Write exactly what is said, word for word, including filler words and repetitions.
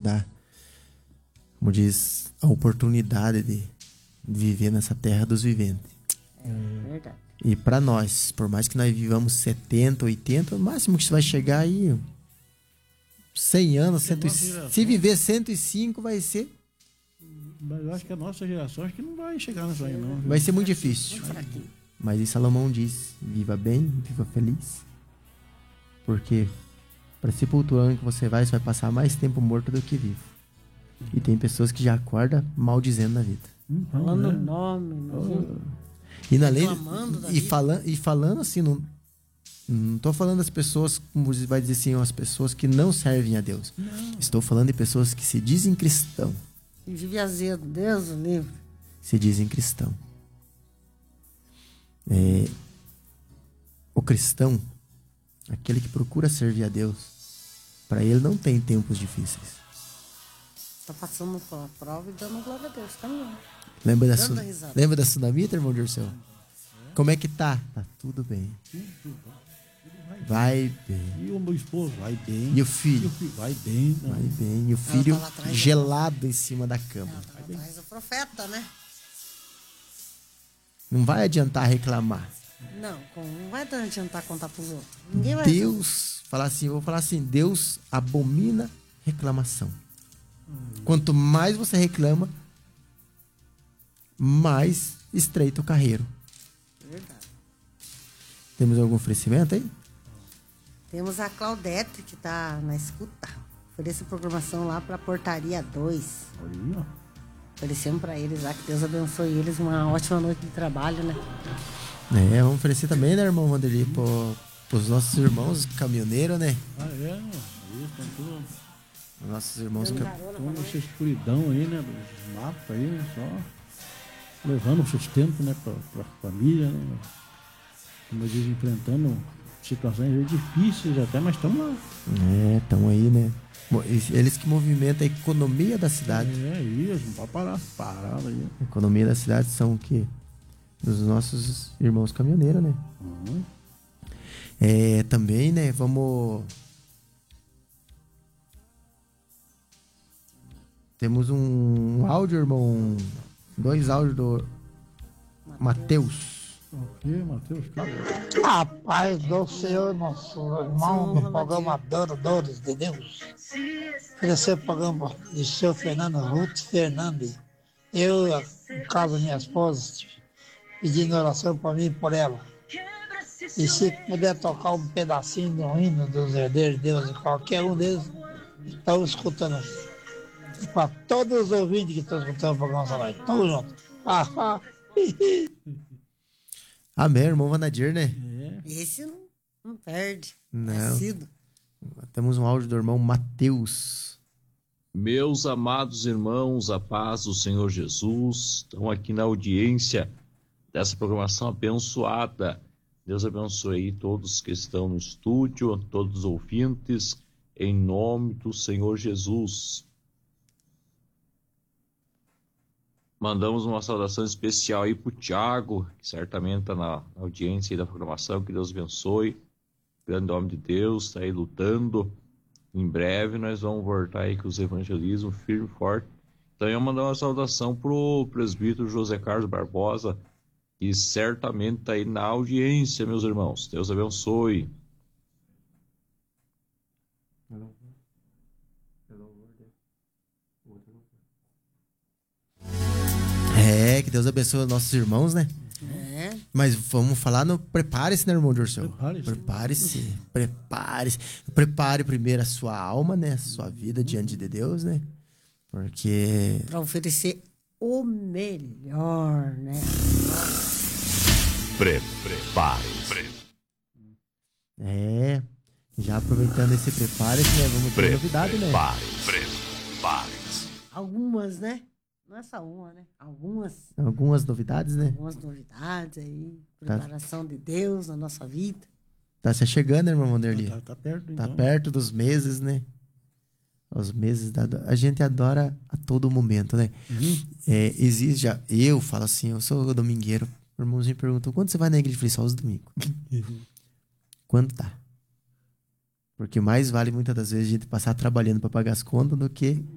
dá, como diz, a oportunidade de viver nessa terra dos viventes. É verdade. E para nós, por mais que nós vivamos setenta, oitenta, o máximo que vai chegar aí cem anos, cem, se viver cento e cinco vai ser... Mas eu acho que a nossa geração acho que não vai chegar nisso aí, não. Vai ser muito difícil. Mas e Salomão diz, viva bem, viva feliz. Porque para sepultura que você vai, você vai passar mais tempo morto do que vivo. E tem pessoas que já acordam maldizendo na vida. Falando o nome, né? E, na lei, e, falando, e falando assim, não, não tô falando das pessoas, como vai dizer assim, as pessoas que não servem a Deus. Não. Estou falando de pessoas que se dizem cristão. E vive azedo, Deus o livre. Se dizem cristão. É, o cristão, aquele que procura servir a Deus, para ele não tem tempos difíceis. Está passando pela prova e dando glória a Deus também. Lembra da, su... Lembra da Sunamita, irmão Dirceu? Como é que tá? Tá tudo bem. Vai bem. E o meu esposo vai bem. E o filho? E o filho vai bem. Não. Vai bem. E o filho tá gelado em cima da cama. Ela tá atrás do profeta, né? Não vai adiantar reclamar. Não, não vai adiantar contar pros outros. Ninguém vai Deus, falar assim, eu vou falar assim, Deus abomina reclamação. Hum. Quanto mais você reclama, mais estreita o carreiro. Verdade. Temos algum oferecimento aí? Temos a Claudete, que tá na escuta. Oferece programação lá pra Portaria dois. Olha. Oferecemos pra eles lá, que Deus abençoe eles. Uma ótima noite de trabalho, né? É, vamos oferecer também, né, irmão Vanderlei, pro, pros nossos irmãos caminhoneiros, né? Ah, é? Isso, tem tudo. Nossos irmãos caminhoneiros. Toda essa escuridão aí, né? Dos mapas aí, né? Só levando sustento, né, pra, pra família, né? Como eu digo, enfrentando situações difíceis até, mas estamos lá. É, estão aí, né? Eles que movimentam a economia da cidade. É, isso, não pode parar, parada aí. A economia da cidade são o quê? Dos nossos irmãos caminhoneiros, né? Uhum. É, também, né, vamos... Temos um áudio, irmão... Dois áudios do Mateus. O que, Mateus? A paz do Senhor, nosso irmão, do programa Adoradores de Deus. Oferecer o programa do seu Fernando Ruth Fernandes. Eu, no caso da minha esposa, pedindo oração para mim e por ela. E se puder tocar um pedacinho do hino dos herdeiros de Deus, qualquer um deles, estão escutando. Para todos os ouvintes que estão escutando o programa essa noite. Tamo junto. Amém, irmão Vanadir, né? É. Esse não, não perde. Não. É sido. Temos um áudio do irmão Mateus. Meus amados irmãos, a paz do Senhor Jesus, estão aqui na audiência dessa programação abençoada. Deus abençoe todos que estão no estúdio, todos os ouvintes, em nome do Senhor Jesus. Mandamos uma saudação especial aí pro Thiago, que certamente está na audiência aí da programação, que Deus abençoe. Grande homem de Deus, está aí lutando. Em breve nós vamos voltar aí com os evangelismos firme e forte. Então eu mandar uma saudação pro presbítero José Carlos Barbosa, que certamente está aí na audiência, meus irmãos. Deus abençoe. É, que Deus abençoe os nossos irmãos, né? É. Mas vamos falar no... Prepare-se, né, irmão Dirceu? Prepare-se. Prepare-se. Prepare-se. Prepare primeiro a sua alma, né? A sua vida diante de Deus, né? Porque... Para oferecer o melhor, né? Prepare-se. É. Já aproveitando esse prepare-se, né? Vamos ter novidade, né? Prepare-se. Algumas, né? Não é só uma, né? Algumas. Algumas novidades, né? Algumas novidades aí. Preparação tá. de Deus na nossa vida. Tá se chegando, irmão Vanderlei? Tá, tá perto, Tá então. perto dos meses, né? Os meses da... A gente adora a todo momento, né? Uhum. É, existe já... Eu falo assim, eu sou domingueiro. O irmãozinho perguntou, quando você vai na igreja? Eu falei, só os domingos. Uhum. Quando tá? Porque mais vale, muitas das vezes, a gente passar trabalhando para pagar as contas do que